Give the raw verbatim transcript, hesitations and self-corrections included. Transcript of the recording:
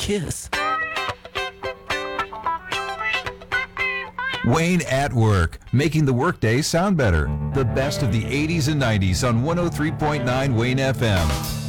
kiss. Wayne at Work, making the workday sound better. The best of the eighties and nineties on one oh three point nine Wayne F M.